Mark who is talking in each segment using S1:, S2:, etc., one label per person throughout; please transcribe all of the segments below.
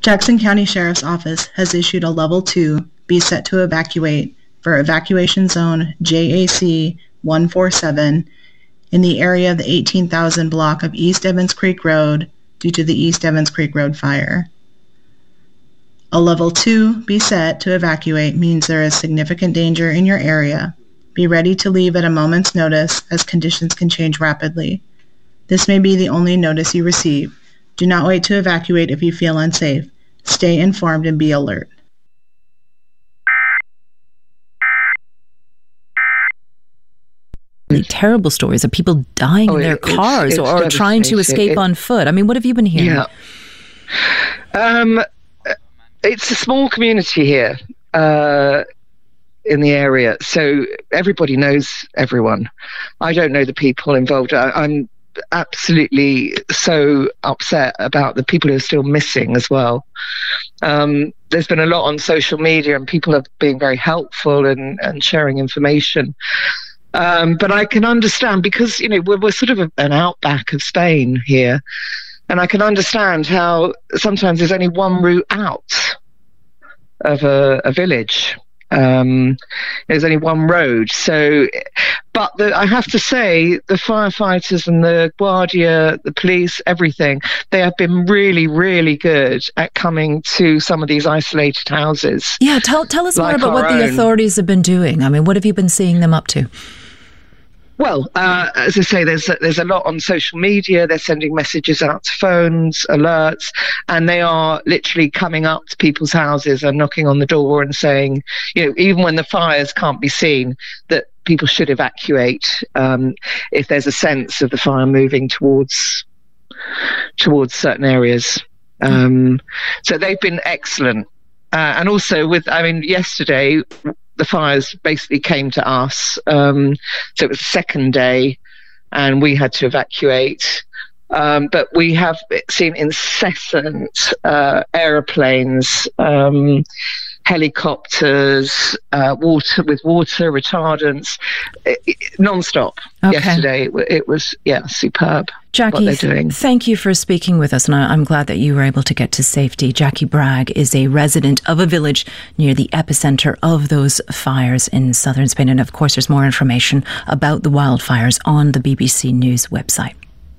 S1: Jackson County Sheriff's Office has issued a Level 2, be set to evacuate, for Evacuation Zone JAC 147 in the area of the 18,000 block of East Evans Creek Road due to the East Evans Creek Road fire. A Level 2, be set to evacuate means there is significant danger in your area. Be ready to leave at a moment's notice as conditions can change rapidly. This may be the only notice you receive. Do not wait to evacuate if you feel unsafe. Stay informed and be alert.
S2: Terrible stories of people dying in their cars or trying to escape on foot. I mean, what have you been hearing?
S3: Yeah. It's a small community here in the area, so everybody knows everyone. I don't know the people involved. I'm absolutely so upset about the people who are still missing as well. There's been a lot on social media and people have been very helpful and sharing information. But I can understand because, we're sort of an outback of Spain here. And I can understand how sometimes there's only one route out of a village. There's only one road. So, but I have to say, the firefighters and the Guardia, the police, everything, they have been really, really good at coming to some of these isolated houses.
S2: Yeah, tell us more about what the authorities have been doing. I mean, what have you been seeing them up to?
S3: Well, as I say, there's a lot on social media. They're sending messages out to phones, alerts, and they are literally coming up to people's houses and knocking on the door and saying, even when the fires can't be seen, that people should evacuate if there's a sense of the fire moving towards certain areas. So they've been excellent. And also yesterday, the fires basically came to us. So it was the second day and we had to evacuate. But we have seen incessant aeroplanes, helicopters, water retardants, non-stop.
S2: Okay.
S3: Yesterday. It was, superb.
S2: Jackie, thank you for speaking with us, and I'm glad that you were able to get to safety. Jackie Bragg is a resident of a village near the epicenter of those fires in southern Spain. And of course, there's more information about the wildfires on the BBC News website.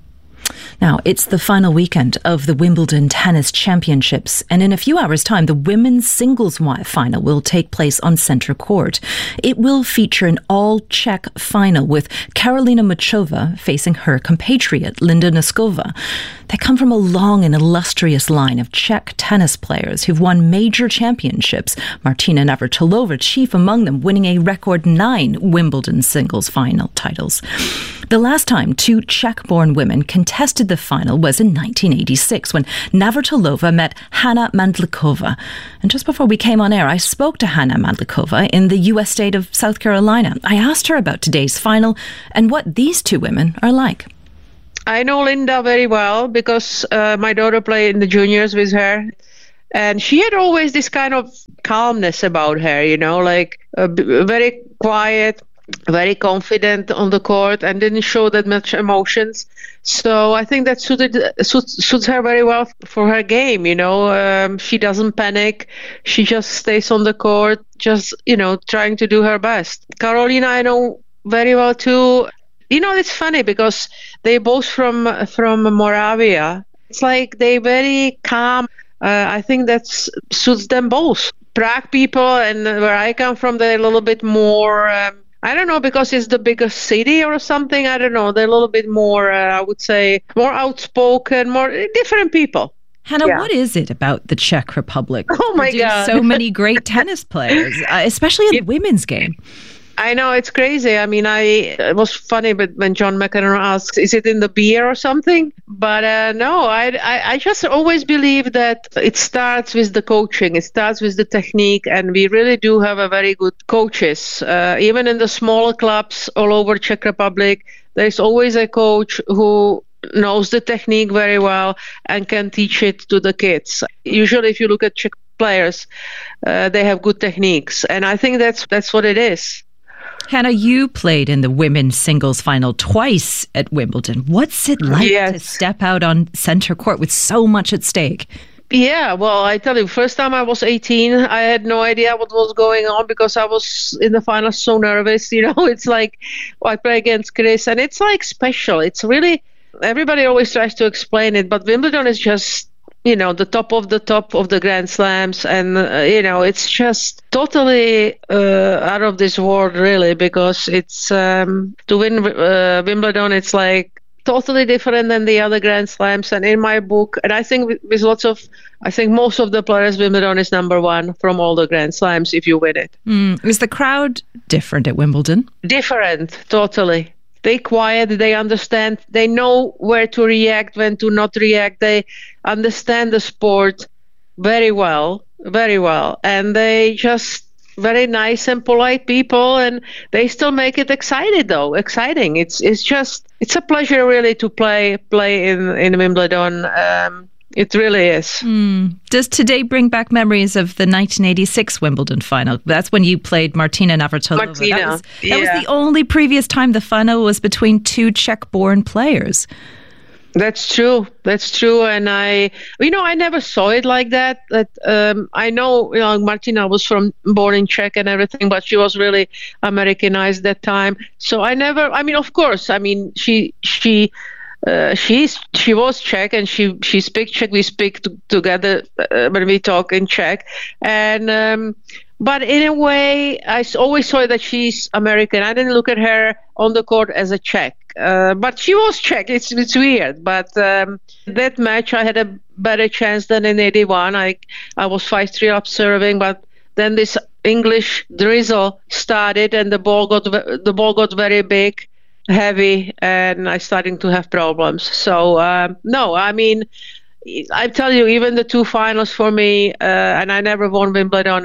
S2: Now, it's the final weekend of the Wimbledon Tennis Championships, and in a few hours' time, the women's singles final will take place on centre court. It will feature an all-Czech final with Karolina Muchova facing her compatriot, Linda Noskova. They come from a long and illustrious line of Czech tennis players who've won major championships, Martina Navratilova chief among them, winning a record 9 Wimbledon singles final titles. The last time 2 Czech-born women contested the final was in 1986 when Navratilova met Hana Mandlikova. And just before we came on air, I spoke to Hana Mandlikova in the US state of South Carolina. I asked her about today's final and what these 2 women are like.
S4: I know Linda very well because my daughter played in the juniors with her. And she had always this kind of calmness about her, like very quiet, very confident on the court and didn't show that much emotions. So I think that suits her very well for her game, She doesn't panic. She just stays on the court, just, trying to do her best. Karolina, I know very well too. It's funny because they both from Moravia. It's like they very calm. I think that suits them both. Prague people and where I come from, they're a little bit more... I don't know, because it's the biggest city or something. I don't know. They're a little bit more, I would say, more outspoken, more different people.
S2: Hannah, what is it about the Czech Republic?
S4: Oh, my God.
S2: So many great tennis players, especially in the women's game.
S4: I know, it's crazy. I mean, it was funny, but when John McEnroe asks, is it in the beer or something? But no, I just always believe that it starts with the coaching. It starts with the technique. And we really do have a very good coaches. Even in the smaller clubs all over Czech Republic, there's always a coach who knows the technique very well and can teach it to the kids. Usually, if you look at Czech players, they have good techniques. And I think that's what it is.
S2: Hannah, you played in the women's singles final twice at Wimbledon. What's it like to step out on centre court with so much at stake?
S4: Yeah, well, I tell you, first time I was 18, I had no idea what was going on because I was in the final so nervous. It's like I play against Chris, and it's like special. It's really, everybody always tries to explain it, but Wimbledon is just, the top of the Grand Slams, and it's just totally out of this world, really, because it's to win Wimbledon, it's like totally different than the other Grand Slams. And in my book, and I think with I think most of the players, Wimbledon is number one from all the Grand Slams if you win it.
S2: Is the crowd different at Wimbledon?
S4: Different, totally. They quiet, they understand, they know where to react, when to not react. They understand the sport very well, and they just very nice and polite people, and they still make it exciting. It's a pleasure really to play in Wimbledon. It really is.
S2: Does today bring back memories of the 1986 Wimbledon final? That's when you played Martina Navratilova. That was the only previous time the final was between two Czech-born players.
S4: That's true. And I never saw it like that. I know, Martina was born in Czech and everything, but she was really Americanized that time. So of course, she was Czech and she speaks Czech. We speak together when we talk in Czech, and but in a way, I always saw that she's American. I didn't look at her on the court as a Czech, but she was Czech. It's weird, but that match I had a better chance than in '81. I was 5-3 up serving, but then this English drizzle started, and the ball got very big, heavy, and I starting to have problems. So I tell you, even the two finals for me, and I never won Wimbledon,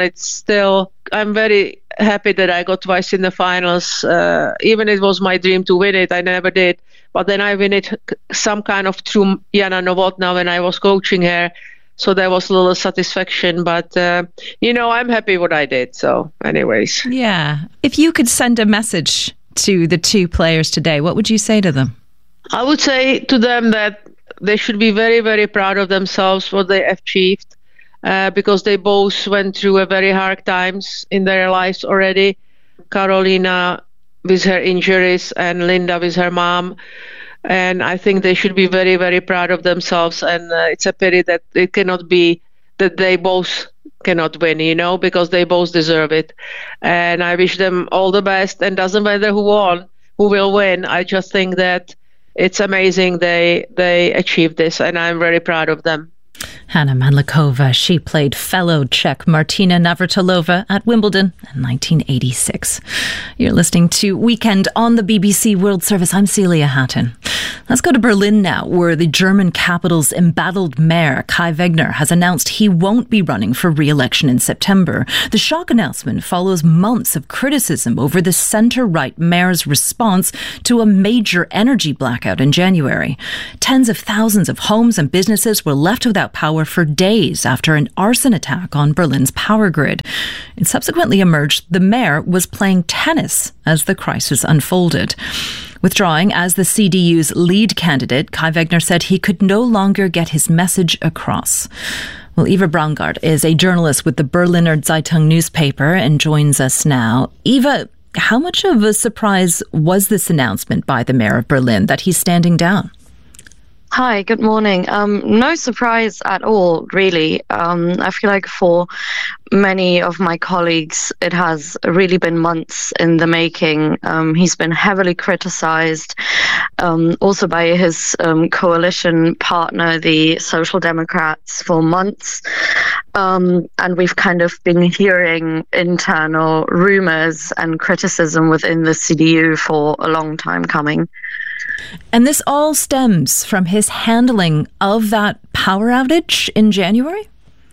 S4: I'm very happy that I got twice in the finals. Even it was my dream to win it, I never did. But then I win it some kind of through Jana Novotná when I was coaching her. So there was a little satisfaction, but, I'm happy what I did. So anyways.
S2: Yeah. If you could send a message to the two players today, what would you say to them?
S4: I would say to them that they should be very, very proud of themselves, what they achieved, because they both went through a very hard times in their lives already. Karolina with her injuries and Linda with her mom. And I think they should be very, very proud of themselves. And it's a pity that it cannot be that they both cannot win, because they both deserve it. And I wish them all the best. And doesn't matter who will win. I just think that it's amazing they achieved this, and I'm very proud of them.
S2: Hana Mandlikova, she played fellow Czech Martina Navratilova at Wimbledon in 1986. You're listening to Weekend on the BBC World Service. I'm Celia Hatton. Let's go to Berlin now, where the German capital's embattled mayor, Kai Wegner, has announced he won't be running for re-election in September. The shock announcement follows months of criticism over the centre-right mayor's response to a major energy blackout in January. Tens of thousands of homes and businesses were left without power for days after an arson attack on Berlin's power grid. It subsequently emerged the mayor was playing tennis as the crisis unfolded. Withdrawing as the CDU's lead candidate, Kai Wegner said he could no longer get his message across. Well, Eva Braungart is a journalist with the Berliner Zeitung newspaper and joins us now. Eva, how much of a surprise was this announcement by the mayor of Berlin that he's standing down?
S5: Hi, good morning. No surprise at all, really. I feel like for many of my colleagues, it has really been months in the making. He's been heavily criticized, also by his coalition partner, the Social Democrats, for months. And we've kind of been hearing internal rumors and criticism within the CDU for a long time coming.
S2: And this all stems from his handling of that power outage in January?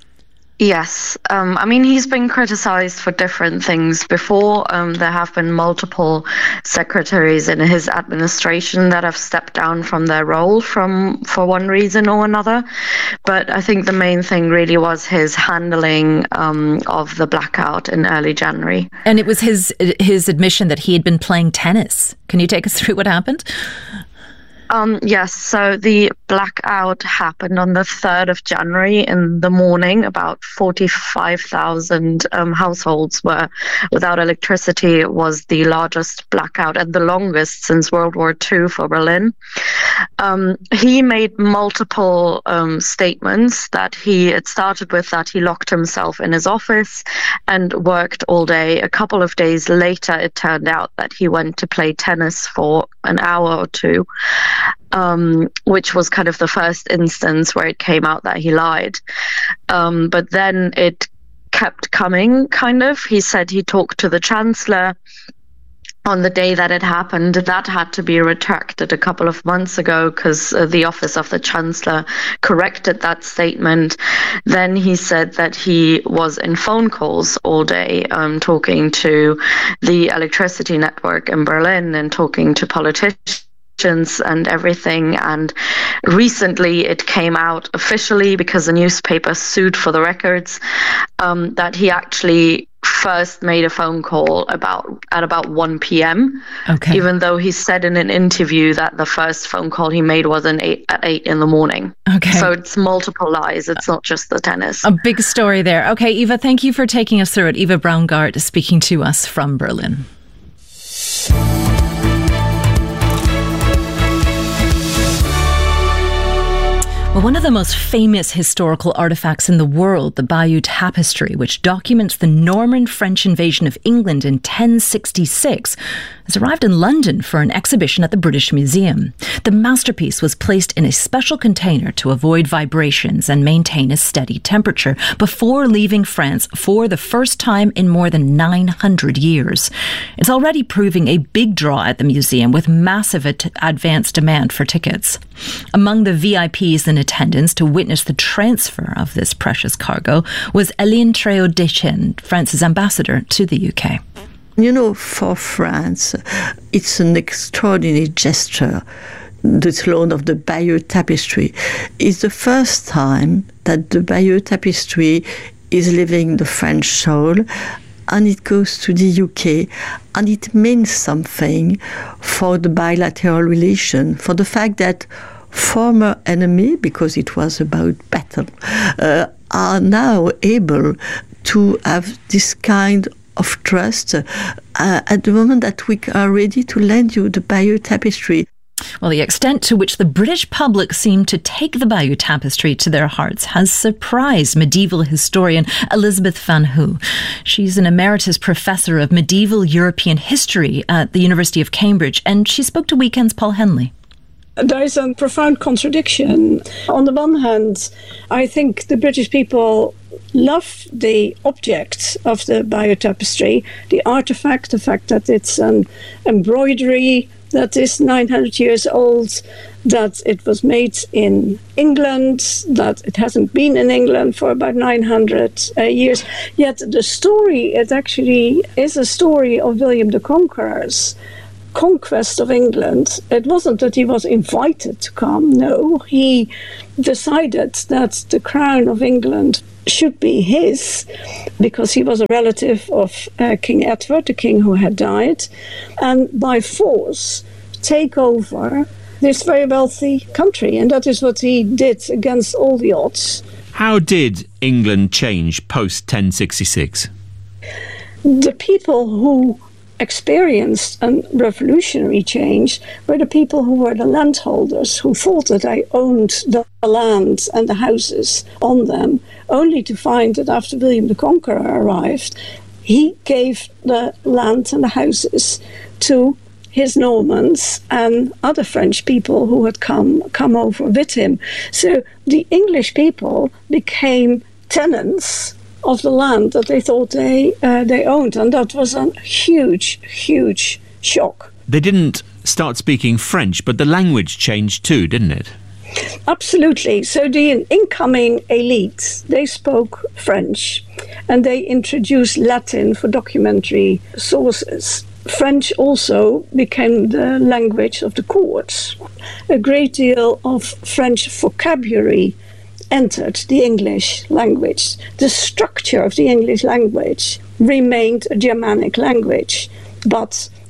S5: Yes. He's been criticized for different things before. There have been multiple secretaries in his administration that have stepped down from their role for one reason or another. But I think the main thing really was his handling of the blackout in early January.
S2: And it was his admission that he had been playing tennis. Can you take us through what happened?
S5: Yes, so the blackout happened on the 3rd of January in the morning. About 45,000 households were without electricity. It was the largest blackout and the longest since World War II for Berlin. He made multiple statements that it started with that he locked himself in his office and worked all day. A couple of days later, it turned out that he went to play tennis for an hour or two. Which was kind of the first instance where it came out that he lied. But then it kept coming, kind of. He said he talked to the Chancellor on the day that it happened. That had to be retracted a couple of months ago because the office of the Chancellor corrected that statement. Then he said that he was in phone calls all day, talking to the electricity network in Berlin and talking to politicians and everything. And recently it came out officially, because the newspaper sued for the records, that he actually first made a phone call at about 1 p.m.
S2: Okay.
S5: Even though he said in an interview that the first phone call he made was at 8 in the morning.
S2: Okay.
S5: So it's multiple lies. It's not just the tennis.
S2: A big story there. Okay, Eva, thank you for taking us through it. Eva Braungart speaking to us from Berlin. Well, one of the most famous historical artefacts in the world, the Bayeux Tapestry, which documents the Norman French invasion of England in 1066, has arrived in London for an exhibition at the British Museum. The masterpiece was placed in a special container to avoid vibrations and maintain a steady temperature before leaving France for the first time in more than 900 years. It's already proving a big draw at the museum, with massive advance demand for tickets. Among the VIPs in attendance to witness the transfer of this precious cargo was Hélène Tréault-Deschênes, France's ambassador to the UK.
S6: You know, for France, it's an extraordinary gesture. The loan of the Bayeux Tapestry is the first time that the Bayeux Tapestry is leaving the French soil, and it goes to the UK, and it means something for the bilateral relation, for the fact that former enemy, because it was about battle, are now able to have this kind of trust at the moment that we are ready to lend you the Bayeux Tapestry.
S2: Well, the extent to which the British public seem to take the Bayeux Tapestry to their hearts has surprised medieval historian Elizabeth Van Hoo. She's an emeritus professor of medieval European history at the University of Cambridge, and she spoke to Weekend's Paul Henley.
S7: There is a profound contradiction. On the one hand, I think the British people love the object of the Bayeux Tapestry, the artifact, the fact that it's an embroidery that is 900 years old, that it was made in England, that it hasn't been in England for about 900 years. Yet the story, it actually is a story of William the Conqueror's conquest of England. It wasn't that he was invited to come, no. He decided that the crown of England should be his, because he was a relative of King Edward, the king who had died, and by force take over this very wealthy country. And that is what he did against all the odds.
S8: How did England change post-1066?
S7: The people who experienced a revolutionary change were the people who were the landholders, who thought that they owned the land and the houses on them, only to find that after William the Conqueror arrived, he gave the land and the houses to his Normans and other French people who had come over with him. So the English people became tenants of the land that they thought they owned, and that was a huge shock.
S8: They didn't start speaking French, but the language changed too, didn't it?
S7: Absolutely. So the incoming elite, they spoke French, and they introduced Latin for documentary sources. French also became the language of the courts. A great deal of French vocabulary entered the English language. The structure of the English language remained a Germanic language, but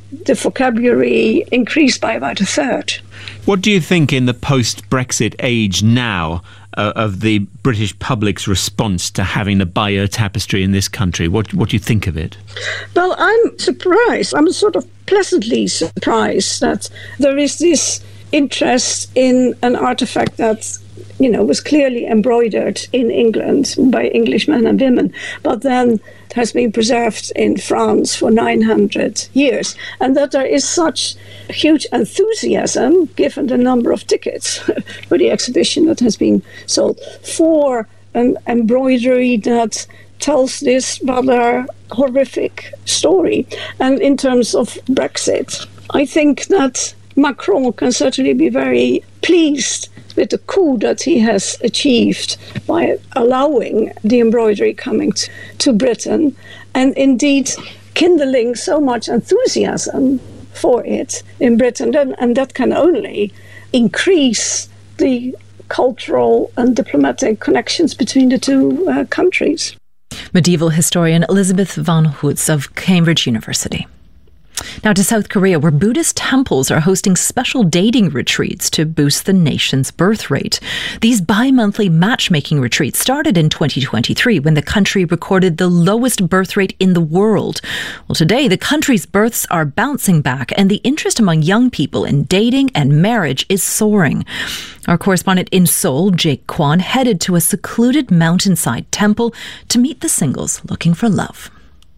S7: the vocabulary increased by about a third.
S8: What do you think in the post-Brexit age now of the British public's response to having the Bayeux Tapestry in this country? What do you think of it?
S7: Well, I'm surprised. I'm sort of pleasantly surprised that there is this interest in an artifact that, was clearly embroidered in England by English men and women, but then has been preserved in France for 900 years. And that there is such huge enthusiasm, given the number of tickets for the exhibition that has been sold, for an embroidery that tells this rather horrific story. And in terms of Brexit, I think that Macron can certainly be very pleased with the coup that he has achieved by allowing the embroidery coming to Britain, and indeed kindling so much enthusiasm for it in Britain. And that can only increase the cultural and diplomatic connections between the two countries.
S2: Medieval historian Elizabeth van Hoots of Cambridge University. Now to South Korea, where Buddhist temples are hosting special dating retreats to boost the nation's birth rate. These bi-monthly matchmaking retreats started in 2023 when the country recorded the lowest birth rate in the world. Well, today, the country's births are bouncing back and the interest among young people in dating and marriage is soaring. Our correspondent in Seoul, Jake Kwon, headed to a secluded mountainside temple to meet the singles looking for love.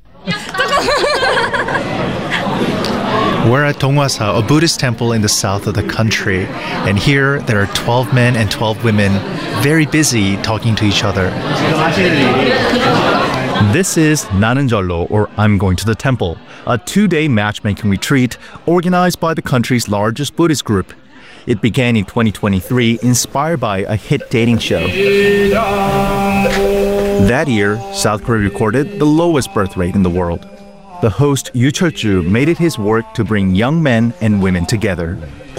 S9: We're at Donghwasa, a Buddhist temple in the south of the country. And here there are 12 men and 12 women very busy talking to each other. This is 나는 절로, or I'm going to the temple, a 2-day matchmaking retreat organized by the country's largest Buddhist group. It began in 2023, inspired by a hit dating show. That year, South Korea recorded the lowest birth rate in the world. The host Yoo Chul-ju made it his work to bring young men and women together.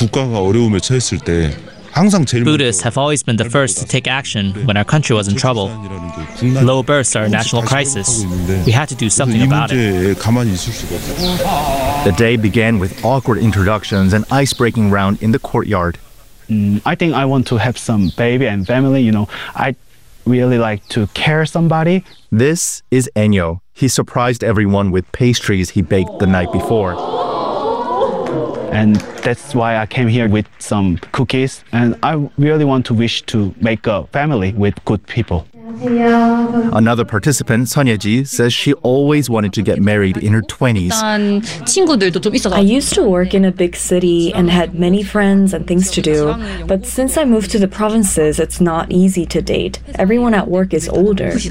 S10: Buddhists have always been the first to take action when our country was in trouble. Low births are a national crisis. We had to do something about it.
S9: The day began with awkward introductions and ice-breaking round in the courtyard.
S11: I think I want to have some baby and family. I really like to care somebody.
S9: This is Enyo. He surprised everyone with pastries he baked the night before.
S11: And that's why I came here with some cookies. And I really want to wish to make a family with good people.
S9: Another participant, Son Ye-ji, says she always wanted to get married in her 20s.
S12: I used to work in a big city and had many friends and things to do. But since I moved to the provinces, it's not easy to date. Everyone at work is older.
S9: For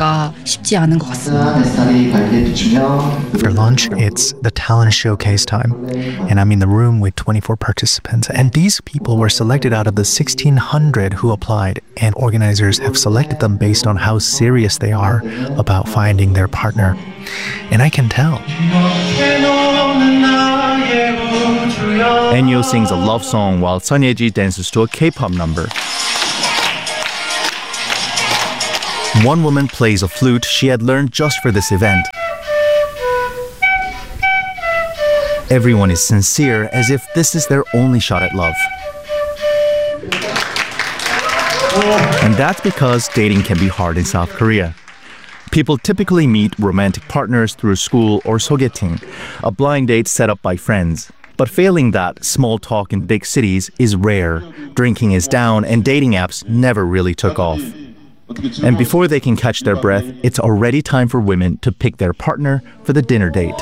S9: lunch, it's the talent showcase time. And I'm in the room with 24 participants. And these people were selected out of the 1,600 who applied. And organizers have selected them based on how serious they are about finding their partner. And I can tell. Enyo sings a love song while Son Ye-ji dances to a K-pop number. One woman plays a flute she had learned just for this event. Everyone is sincere, as if this is their only shot at love. And that's because dating can be hard in South Korea. People typically meet romantic partners through school or sogeting, a blind date set up by friends. But failing that, small talk in big cities is rare. Drinking is down and dating apps never really took off. And before they can catch their breath, it's already time for women to pick their partner for the dinner date.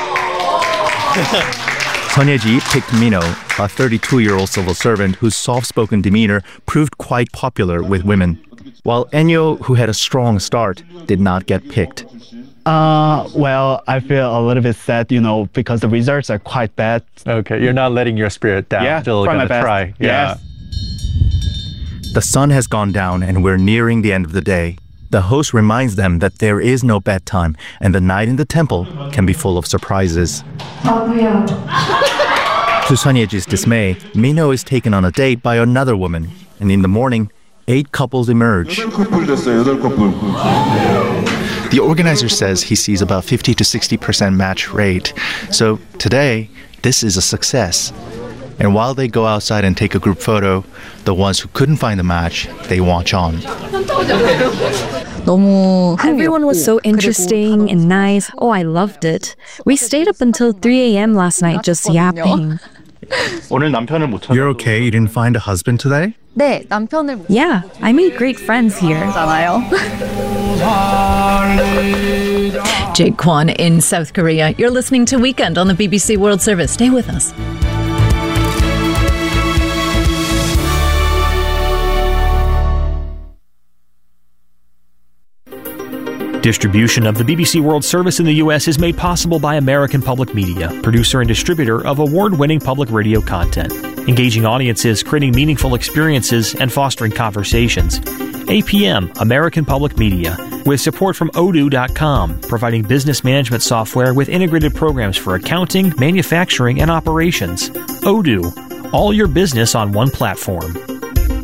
S9: Son Ye-ji picked Mino, a 32-year-old civil servant whose soft-spoken demeanor proved quite popular with women. While Enyo, who had a strong start, did not get picked.
S11: Well, I feel a little bit sad, because the results are quite bad.
S13: Okay, you're not letting your spirit down.
S11: Yeah,
S13: still gonna try.
S11: Yeah.
S13: Yes.
S9: The sun has gone down and we're nearing the end of the day. The host reminds them that there is no bedtime and the night in the temple can be full of surprises. To Son Ye-ji's dismay, Mino is taken on a date by another woman, and in the morning, 8 couples emerge. The organizer says he sees about 50 to 60% match rate. So today, this is a success. And while they go outside and take a group photo, the ones who couldn't find the match, they watch on.
S12: Everyone was so interesting and nice. Oh, I loved it. We stayed up until 3 a.m. last night just yapping.
S9: You're okay? You didn't find a husband today?
S12: Yeah, I made great friends here.
S2: Jake Kwon in South Korea. You're listening to Weekend on the BBC World Service. Stay with us.
S14: Distribution of the BBC World Service in the U.S. is made possible by American Public Media, producer and distributor of award-winning public radio content, engaging audiences, creating meaningful experiences, and fostering conversations. APM, American Public Media, with support from Odoo.com, providing business management software with integrated programs for accounting, manufacturing, and operations. Odoo, all your business on one platform.